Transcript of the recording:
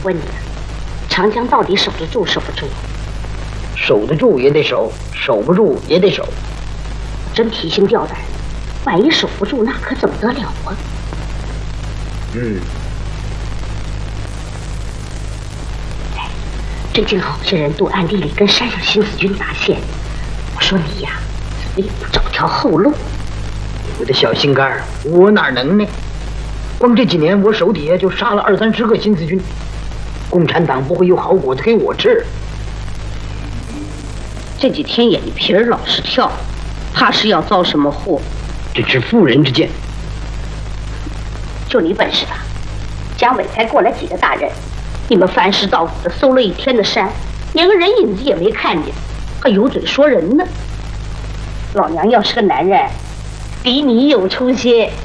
问你啊，长江到底守得住守不住？ 守得住也得守，守不住也得守。 真提心吊胆，万一守不住，那可怎么得了啊？最近好些人都暗地里跟山上新四军搭线，我说你呀，怎么也不找条后路？ 我的小心肝儿，我哪能呢？光这几年，我手底下就杀了20-30个新四军，共产党不会有好果子给我吃。 这几天眼皮儿老是跳，怕是要遭什么祸。 这是妇人之见。 就你本事大，蒋伟才过来几个大人，你们凡事到府的搜了一天的山，连个人影子也没看见，还有嘴说人呢。老娘要是个男人，比你有出息。